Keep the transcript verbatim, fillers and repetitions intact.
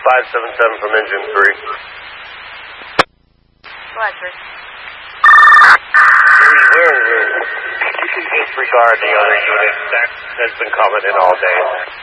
five seven seven from engine three. Go ahead, sir. We're, we're, disregard the other unit that has been commented all day.